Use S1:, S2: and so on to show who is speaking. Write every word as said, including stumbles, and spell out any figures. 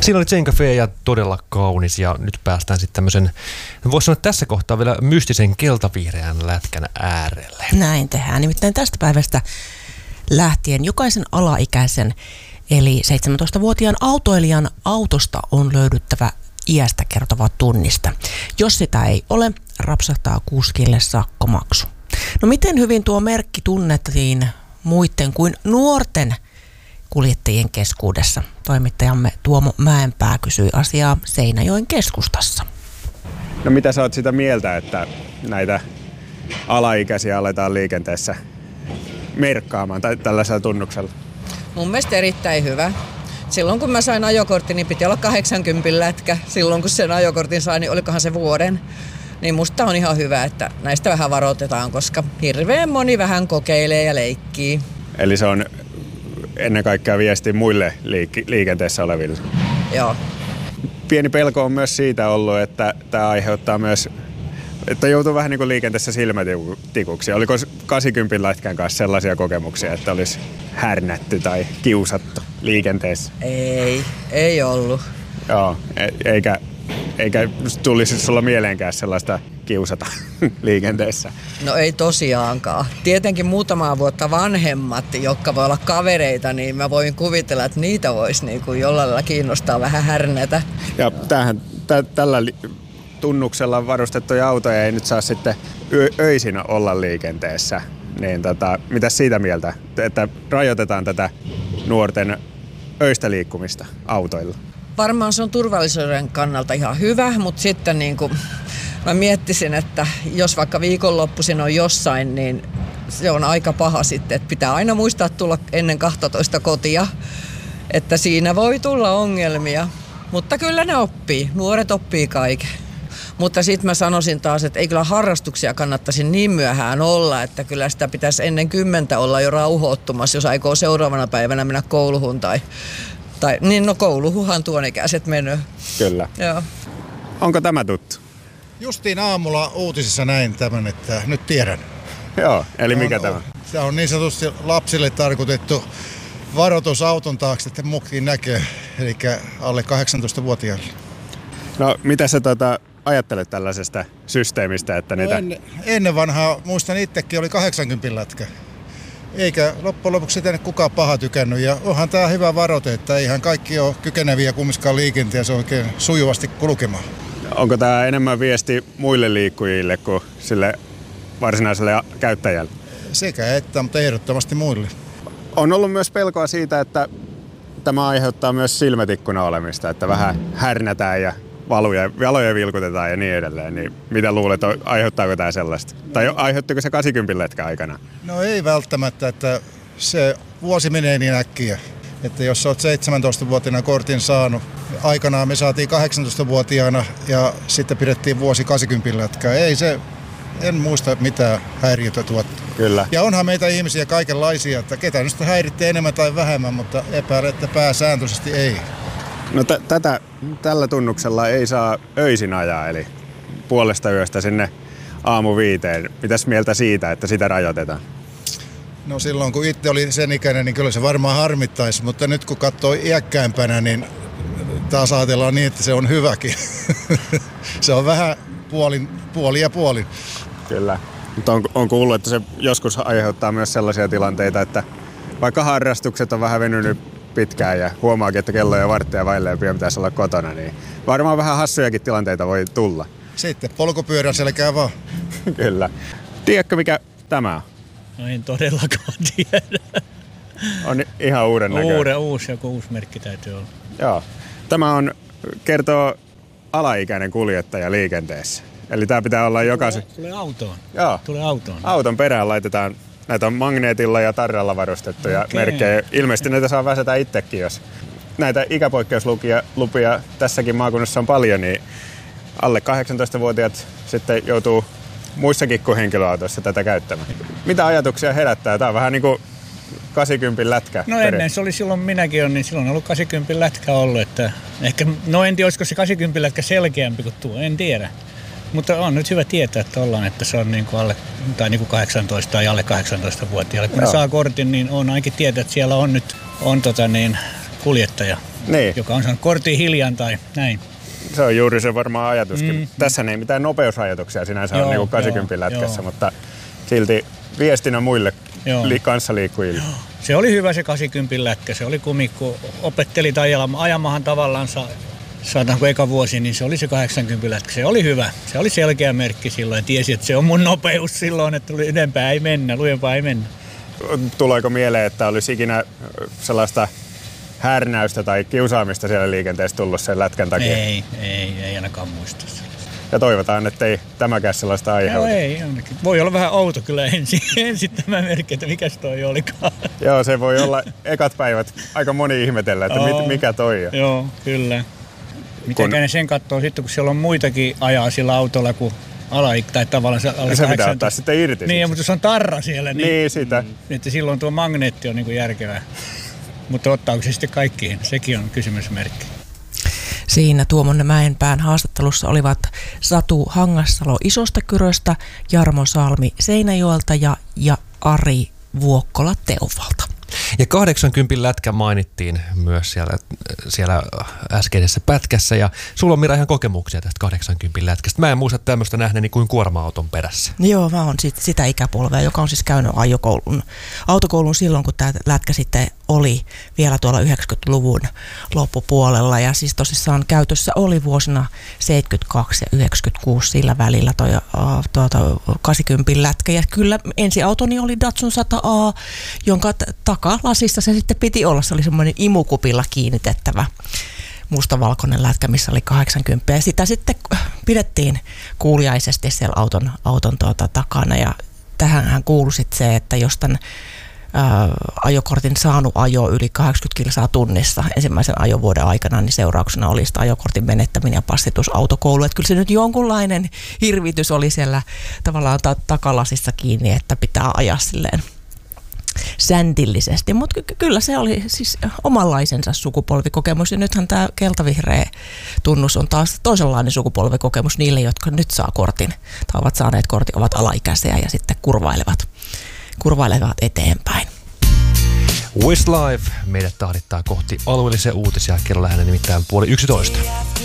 S1: Siinä oli Jane Cafe ja todella kaunis ja nyt päästään sitten tämmöisen, voisi sanoa tässä kohtaa vielä mystisen keltavihreän lätkän äärelle.
S2: Näin tehdään. Nimittäin tästä päivästä lähtien jokaisen alaikäisen eli seitsemäntoistavuotiaan autoilijan autosta on löydyttävä iästä kertova tunniste. Jos sitä ei ole, rapsahtaa kuskille sakkomaksu. No miten hyvin tuo merkki tunnettiin muiden kuin nuorten kuljettajien keskuudessa? Toimittajamme Tuomo Mäenpää kysyi asiaa Seinäjoen keskustassa.
S3: No mitä sä oot sitä mieltä, että näitä alaikäisiä aletaan liikenteessä merkkaamaan tai tällaisella tunnuksella?
S4: Mun mielestä erittäin hyvä. Silloin kun mä sain ajokortin, niin piti olla kahdeksankymmentä lätkä. Silloin kun sen ajokortin sain, niin olikohan se vuoden. Niin musta on ihan hyvä, että näistä vähän varoitetaan, koska hirveän moni vähän kokeilee ja leikkii.
S3: Eli se on ennen kaikkea viesti muille liik- liikenteessä oleville.
S4: Joo.
S3: Pieni pelko on myös siitä ollut, että tämä aiheuttaa myös, että joutuu vähän niin kuin liikenteessä silmätikuksi. Oliko kahdeksankymmentä lätkän kanssa sellaisia kokemuksia, että olisi härnätty tai kiusattu liikenteessä?
S4: Ei, ei ollut.
S3: Joo, eikä, eikä tulisi sulla mieleenkään sellaista kiusata liikenteessä?
S4: No ei tosiaankaan. Tietenkin muutamaa vuotta vanhemmat, jotka voi olla kavereita, niin mä voin kuvitella, että niitä voisi niin kuin jollain lailla kiinnostaa vähän härnätä.
S3: Ja tämähän, tä, tällä li- tunnuksella varustettuja autoja ei nyt saa sitten ö- öisin olla liikenteessä. Niin tota, mitäs siitä mieltä, että rajoitetaan tätä nuorten öistä liikkumista autoilla?
S4: Varmaan se on turvallisuuden kannalta ihan hyvä, mutta sitten niin kuin mä miettisin, että jos vaikka viikonloppuisin on jossain, niin se on aika paha sitten, että pitää aina muistaa tulla ennen kaksitoista kotia, että siinä voi tulla ongelmia, mutta kyllä ne oppii, nuoret oppii kaiken. Mutta sitten mä sanoisin taas, että ei kyllä harrastuksia kannattaisi niin myöhään olla, että kyllä sitä pitäisi ennen kymmentä olla jo rauhoittumassa, jos aikoo seuraavana päivänä mennä kouluun tai, tai niin no kouluhuhan tuon ikäiset menee.
S3: Kyllä.
S4: Joo.
S3: Onko tämä tuttu?
S5: Justiin aamulla uutisissa näin tämän, että nyt tiedän.
S3: Joo, eli mikä
S5: on,
S3: tämä?
S5: Se on niin sanotusti lapsille tarkoitettu varoitus auton taakse, että mukkiin näkee, eli alle kahdeksantoistavuotiaille.
S3: No, mitä sä tota, ajattelet tällaisesta systeemistä, että
S5: no
S3: niitä...
S5: ennen, ennen vanhaa, muistan itsekin, oli kahdeksankymmentä lätkä. Eikä loppujen lopuksi sitä kukaan paha tykännyt, ja onhan tää hyvä varoite, että eihän kaikki ole kykeneviä kumminkaan liikenteessä oikein sujuvasti kulkemaan.
S3: Onko tämä enemmän viesti muille liikkujille kuin sille varsinaiselle käyttäjälle?
S5: Sekä että, mutta ehdottomasti muille.
S3: On ollut myös pelkoa siitä, että tämä aiheuttaa myös silmätikkuna olemista, että vähän härnätään ja valuja, valoja vilkutetaan ja niin edelleen. Niin mitä luulet, aiheuttaako tämä sellaista? Tai aiheuttiko se kahdeksankymmentä lätkä aikana?
S5: No ei välttämättä, että se vuosi menee niin äkkiä. Että jos olet seitsemäntoistavuotiaana kortin saanut, aikanaan me saatiin kahdeksantoistavuotiaana ja sitten pidettiin vuosi kahdeksankymmentä lätkää. Ei se, en muista mitään häiriötä tuottaa.
S3: Kyllä.
S5: Ja onhan meitä ihmisiä kaikenlaisia, että ketä nyt häiritte enemmän tai vähemmän, mutta epäilen, että pääsääntöisesti ei.
S3: No t- tätä, tällä tunnuksella ei saa öisin ajaa, eli puolesta yöstä sinne aamu viiteen. Mitäs mieltä siitä, että sitä rajoitetaan?
S5: No silloin kun itse oli sen ikäinen, niin kyllä se varmaan harmittaisi, mutta nyt kun katsoo iäkkäämpänä, niin taas ajatellaan niin, että se on hyväkin. Se on vähän puolin, puoli ja puolin.
S3: Kyllä. Mutta on, on kuullut, että se joskus aiheuttaa myös sellaisia tilanteita, että vaikka harrastukset on vähän venynyt pitkään ja huomaakin, että kello ja varttia vaille ja pian pitäisi olla kotona, niin varmaan vähän hassujakin tilanteita voi tulla.
S5: Sitten polkupyörän selkää vaan.
S3: Kyllä. Tiedätkö, mikä tämä on?
S6: No en todellakaan tiedä.
S3: On ihan uuden näköinen.
S6: Uuden, uusi, joku uusi merkki täytyy olla.
S3: Joo. Tämä on, kertoo alaikäinen kuljettaja liikenteessä. Eli tämä pitää olla jokaisen...
S6: Tulee, tulee autoon.
S3: Joo.
S6: Tulee autoon.
S3: Auton perään laitetaan, näitä on magneetilla ja tarralla varustettuja okay. merkkejä. Ilmeisesti näitä saa väsätä itsekin, jos näitä ikäpoikkeuslupia lupia tässäkin maakunnassa on paljon, niin alle kahdeksantoistavuotiaat sitten joutuu muissakin kuin henkilöautoissa tätä käyttämään. Mitä ajatuksia herättää? Tämä on vähän niin kuin kahdeksankymmentä lätkä.
S6: No ennen se oli silloin, minäkin olen, niin silloin on ollut kahdeksankymmentä lätkä ollut. Että ehkä, no en tiedä, olisiko se kahdeksankymmentä lätkä selkeämpi kuin tuo, en tiedä. Mutta on nyt hyvä tietää, että ollaan, että se on niin kuin alle, tai niin kuin kahdeksantoista tai alle kahdeksantoista-vuotiaille. Kun ne saa kortin, niin on ainakin tietää, että siellä on nyt on tota niin, kuljettaja
S3: Niin.
S6: joka on saanut kortin hiljan tai näin.
S3: Se on juuri se varmaan ajatuskin.
S6: Mm.
S3: Tässä ei mitään nopeusrajoituksia sinänsä
S6: Joo,
S3: ole niin kahdeksankymmentä
S6: joo,
S3: lätkässä,
S6: joo.
S3: mutta silti viestinä muille
S6: Joo.
S3: li- kanssaliikkujille.
S6: Se oli hyvä se kahdeksankymmentä lätkä. Se oli kumikko. Opettelit ajamahan tavallaan saataanko eka vuosi, niin se oli se kahdeksankymmentä lätkä. Se oli hyvä. Se oli selkeä merkki silloin ja tiesi, että se on mun nopeus silloin, että ylempää ei mennä, lujempaa ei mennä.
S3: Tuleeko mieleen, että olisi ikinä sellaista härnäystä tai kiusaamista siellä liikenteessä tullut sen lätkän takia?
S6: Ei, ei, ei ainakaan muista.
S3: Ja toivotaan, että ei tämäkään sellaista aiheuta.
S6: No ei, ainakin. Voi olla vähän outo kyllä ensin, ensin tämä merkki, että mikäs toi olikaan.
S3: Joo, se voi olla ekat päivät aika moni ihmetellä, että mit, mikä toi on.
S6: Joo, kyllä. Mitenkä ne sen katsoo sitten, kun siellä on muitakin ajaa sillä autolla kuin alaik tai tavallaan se alle
S3: Se pitää ottaa sitten irti.
S6: Niin, mutta se on tarra siellä. Niin,
S3: niin sitä.
S6: Että silloin tuo magneetti on niin kuin järkevää. Mutta ottaako se sitten kaikkiin? Sekin on kysymysmerkki.
S2: Siinä Tuomonne Mäenpään haastattelussa olivat Satu Hangassalo Isosta Kyröstä, Jarmo Salmi Seinäjoelta ja, ja Ari Vuokkola Teuvalta.
S1: Ja kahdeksankymmentä lätkä mainittiin myös siellä, siellä äskeisessä pätkässä. Ja sulla on, Mira, ihan kokemuksia tästä kahdeksankymmentä lätkästä. Mä en muista tämmöistä nähneeni kuin kuorma-auton perässä.
S2: Joo, mä oon sit, sitä ikäpolvea, joka on siis käynyt ajokoulun, autokoulun silloin, kun tämä lätkä sitten oli vielä tuolla yhdeksänkymmentäluvun loppupuolella. Ja siis tosissaan käytössä oli vuosina seitsemänkymmentäkaksi ja yhdeksänkymmentäkuusi sillä välillä toi uh, tuota, kahdeksankymmentä lätkä. Ja kyllä ensiautoni oli Datsun sata A, jonka t- takalasissa se sitten piti olla. Se oli semmoinen imukupilla kiinnitettävä mustavalkoinen lätkä, missä oli kahdeksankymmentä. Ja sitä sitten pidettiin kuuliaisesti siellä auton, auton tuota takana. Ja tähänhän kuului sitten se, että jos tämän ää, ajokortin saanut ajo yli kahdeksankymmentä kilsaa tunnissa ensimmäisen ajovuoden aikana, niin seurauksena oli sitä ajokortin menettäminen ja passitus autokoulu. Että kyllä se nyt jonkunlainen hirvitys oli siellä tavallaan ta- takalasissa kiinni, että pitää ajaa silleen säntillisesti, mutta ky- kyllä se oli siis omanlaisensa sukupolvikokemus, ja nythän tämä keltavihreä tunnus on taas toisenlainen sukupolvikokemus niille, jotka nyt saa kortin tai ovat saaneet kortin, ovat alaikäisiä ja sitten kurvailevat, kurvailevat eteenpäin.
S1: Westlife meidät tahdittaa kohti alueellisia uutisia, kello lähinnä nimittäin puoli yksitoista.